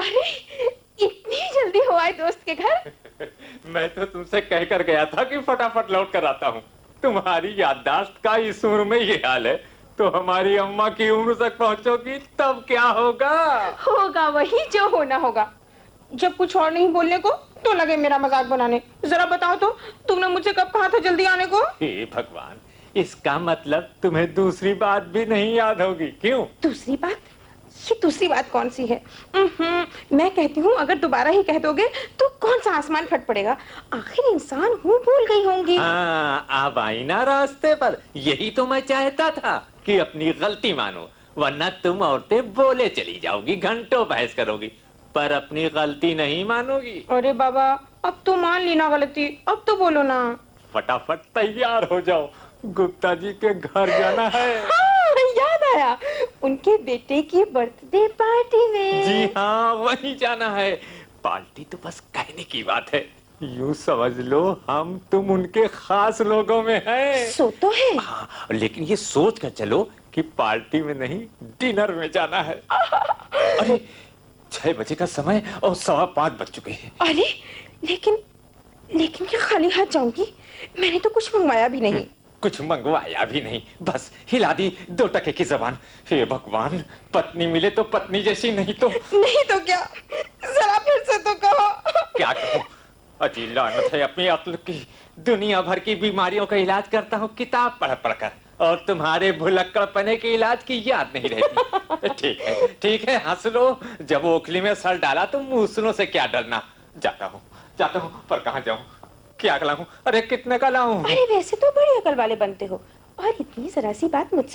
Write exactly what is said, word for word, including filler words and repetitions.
अरे इतनी जल्दी हो आए दोस्त के घर? मैं तो तुमसे कहकर गया था कि फटाफट लौट कर आता हूँ। तुम्हारी याददाश्त का इस उम्र में ये हाल है तो हमारी अम्मा की उम्र तक पहुंचोगी तब क्या होगा? होगा वही जो होना होगा। जब कुछ और नहीं बोलने को तो लगे मेरा मजाक बनाने। जरा बताओ तो तुमने मुझसे कब कहा था जल्दी आने को? हे भगवान, इसका मतलब तुम्हें दूसरी बात भी नहीं याद होगी। क्यों? दूसरी बात? ये दूसरी बात कौन सी है? मैं कहती हूँ अगर दोबारा ही कह दोगे तो कौन सा आसमान फट पड़ेगा। आखिर इंसान हूँ, भूल गई होंगी। हाँ, अब आई ना रास्ते पर। यही तो मैं चाहता था कि अपनी गलती मानो, वरना तुम औरतें बोले चली जाओगी, घंटों बहस करोगी, पर अपनी गलती नहीं मानोगी। अरे बाबा, अब तो मान ली ना गलती, अब तो बोलो ना। फटाफट तैयार हो जाओ, गुप्ता जी के घर जाना है। हाँ, याद आया, उनके बेटे की बर्थडे पार्टी में। जी हाँ, वहीं जाना है। पार्टी तो बस कहने की बात है, यूं समझ लो हम तुम उनके खास लोगों में हैं। सो तो है। हाँ, लेकिन ये सोच कर चलो कि पार्टी में नहीं डिनर में जाना है। अरे छह बजे का समय और सवा पाँच बज चुके हैं। अरे लेकिन लेकिन क्या खाली हाथ जाऊंगी? मैंने तो कुछ मंगवाया भी नहीं। कुछ मंगवाया भी नहीं, बस हिला दी दो टके की जबान। हे भगवान, पत्नी मिले तो पत्नी जैसी, नहीं तो नहीं तो क्या? जरा फिर से तो कहो। क्या कहूँ? अजी लानत है अपनी अक्ल की। दुनिया भर की बीमारियों का इलाज करता हूँ किताब पढ़ पढ़कर, और तुम्हारे भुलक्कड़पने के इलाज की याद नहीं रहती। ठीक है ठीक है, हंस लो। जब ओखली में सर डाला तो मूसलों से क्या डरना। जाता हूँ जाता हूँ, पर कहाँ जाऊँ, क्या लाऊं? अरे कितने का लाऊं? अरे वैसे तो बड़ी अकल वाले बनते हो, और इतनी जरा सी बात मुझसे